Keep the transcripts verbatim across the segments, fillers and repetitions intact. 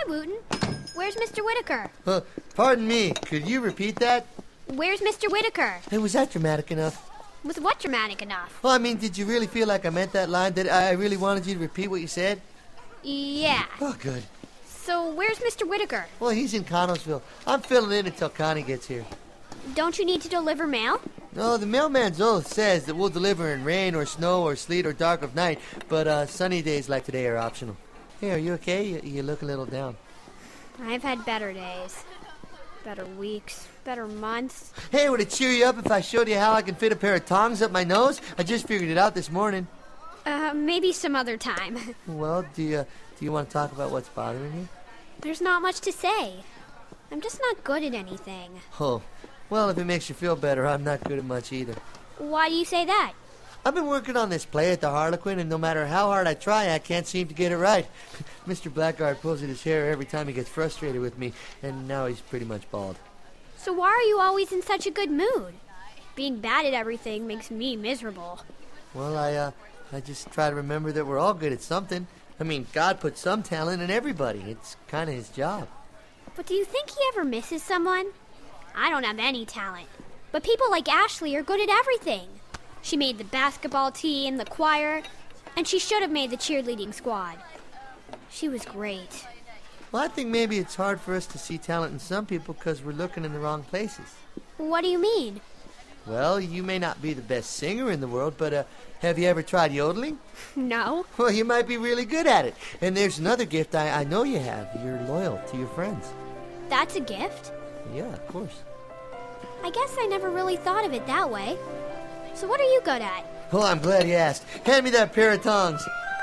Wooten. Where's Mister Whitaker? Uh, pardon me, could you repeat that? Where's Mister Whitaker? Hey, was that dramatic enough? Was what dramatic enough? Well, I mean, did you really feel like I meant that line? That I really wanted you to repeat what you said? Yeah. Oh, good. So where's Mister Whitaker? Well, he's in Connellsville. I'm filling in until Connie gets here. Don't you need to deliver mail? No, the mailman's oath says that we'll deliver in rain or snow or sleet or dark of night, but uh, sunny days like today are optional. Hey, are you okay? You, you look a little down. I've had better days. Better weeks. Better months. Hey, would it cheer you up if I showed you how I can fit a pair of tongs up my nose? I just figured it out this morning. Uh, maybe some other time. Well, do you, do you want to talk about what's bothering you? There's not much to say. I'm just not good at anything. Oh, well, if it makes you feel better, I'm not good at much either. Why do you say that? I've been working on this play at the Harlequin, and no matter how hard I try, I can't seem to get it right. Mister Blackguard pulls at his hair every time he gets frustrated with me, and now he's pretty much bald. So why are you always in such a good mood? Being bad at everything makes me miserable. Well, I, uh, I just try to remember that we're all good at something. I mean, God put some talent in everybody. It's kind of his job. But do you think he ever misses someone? I don't have any talent. But people like Ashley are good at everything. She made the basketball team, the choir, and she should have made the cheerleading squad. She was great. Well, I think maybe it's hard for us to see talent in some people because we're looking in the wrong places. What do you mean? Well, you may not be the best singer in the world, but uh, have you ever tried yodeling? No. Well, you might be really good at it. And there's another gift I, I know you have. You're loyal to your friends. That's a gift? Yeah, of course. I guess I never really thought of it that way. So what are you good at? Well, I'm glad you asked. Hand me that pair of tongs.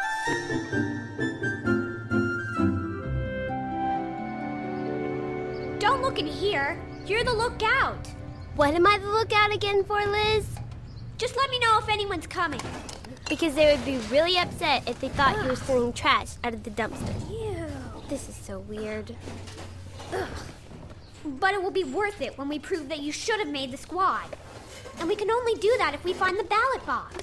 Don't look in here. You're the lookout. What am I the lookout again for, Liz? Just let me know if anyone's coming. Because they would be really upset if they thought you were stealing trash out of the dumpster. Ew. This is so weird. Ugh. But it will be worth it when we prove that you should have made the squad. And we can only do that if we find the ballot box.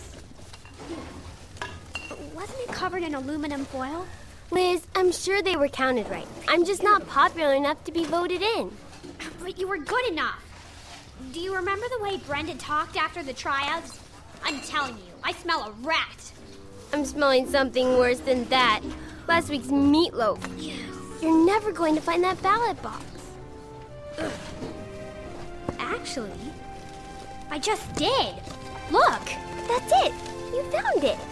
Wasn't it covered in aluminum foil? Liz, I'm sure they were counted right. I'm just not popular enough to be voted in. But you were good enough. Do you remember the way Brenda talked after the tryouts? I'm telling you, I smell a rat. I'm smelling something worse than that. Last week's meatloaf. You're never going to find that ballot box. Ugh. Actually, I just did. Look. That's it. You found it.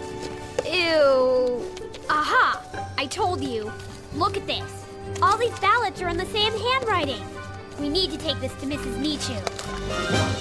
Ew. Aha! I told you. Look at this. All these ballots are in the same handwriting. We need to take this to Missus Michu.